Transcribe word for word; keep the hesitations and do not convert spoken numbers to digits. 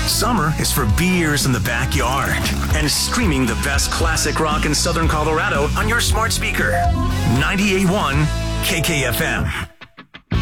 Summer is for beers in the backyard and streaming the best classic rock in Southern Colorado on your smart speaker. ninety-eight point one K K F M.